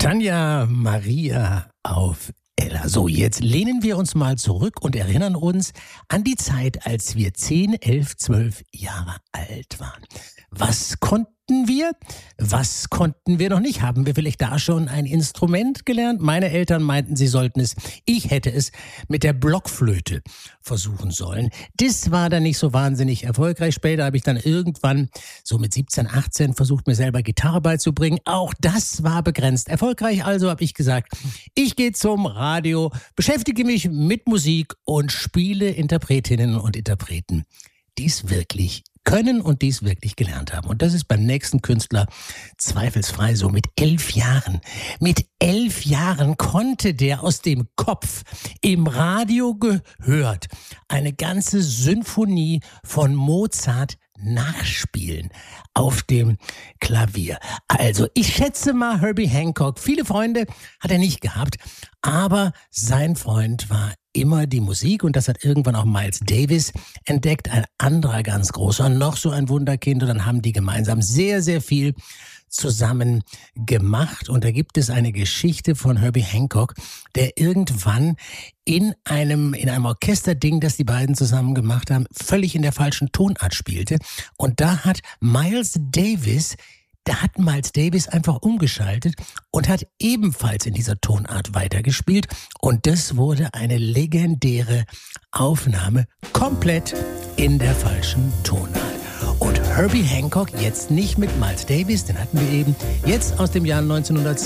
Tanja Maria auf Ella. So, jetzt lehnen wir uns mal zurück und erinnern uns an die Zeit, als wir 10, 11, 12 Jahre alt waren. Was konnten wir? Was konnten wir noch nicht? Haben wir vielleicht da schon ein Instrument gelernt? Meine Eltern meinten, sie sollten es. Ich hätte es mit der Blockflöte versuchen sollen. Das war dann nicht so wahnsinnig erfolgreich. Später habe ich dann irgendwann so mit 17, 18 versucht, mir selber Gitarre beizubringen. Auch das war begrenzt erfolgreich. Also habe ich gesagt, ich gehe zum Radio, beschäftige mich mit Musik und spiele Interpretinnen und Interpreten, die es wirklich können und dies wirklich gelernt haben. Und das ist beim nächsten Künstler zweifelsfrei so. Mit 11 Jahren. Mit 11 Jahren konnte der aus dem Kopf im Radio gehört eine ganze Sinfonie von Mozart nachspielen auf dem Klavier. Also, ich schätze mal Herbie Hancock. Viele Freunde hat er nicht gehabt, aber sein Freund war immer die Musik, und das hat irgendwann auch Miles Davis entdeckt, ein anderer ganz großer, noch so ein Wunderkind, und dann haben die gemeinsam sehr, sehr viel zusammen gemacht. Und da gibt es eine Geschichte von Herbie Hancock, der irgendwann in einem Orchesterding, das die beiden zusammen gemacht haben, völlig in der falschen Tonart spielte. Und da hat Miles Davis einfach umgeschaltet und hat ebenfalls in dieser Tonart weitergespielt. Und das wurde eine legendäre Aufnahme, komplett in der falschen Tonart. Und Herbie Hancock jetzt nicht mit Miles Davis, den hatten wir eben, jetzt aus dem Jahr 1900